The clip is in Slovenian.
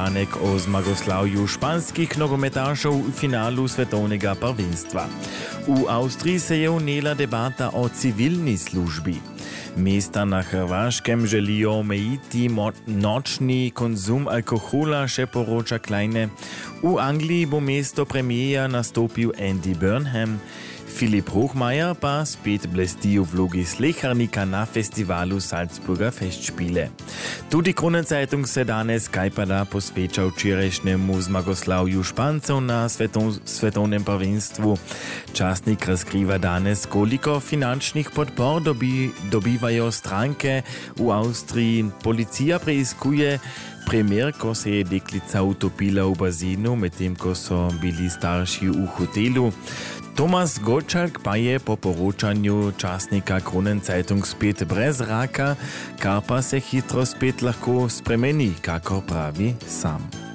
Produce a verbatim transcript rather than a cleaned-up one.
članek o zmagoslavju španskih nogometašov v finalu svetovnega prvenstva. V Avstriji se je vnela debata o civilni službi. Mesta na Hrvaškem želijo omejiti nočni konzum alkohola, še poroča Kleine. V Angliji bo mesto premierja nastopil Andy Burnham. Filip Hochmeier pa spet blesti v vlogi slehernika na festivalu Salzburger Festspiele. Tudi Kronenzeitung se danes kajpada posveča včerajšnjemu zmagoslavju Špancev na svetov, svetovnem prvenstvu. Časnik razkriva danes, koliko finančnih podpor dobi, dobivajo stranke v Avstriji. Policija preiskuje primer, ko se je deklica utopila v bazenu, medtem ko so bili starši v hotelu. Tomas Gottschalk pa je po poročanju časnika Kronenzeitung spet brez raka, kar pa se hitro spet lahko spremeni, kako pravi sam.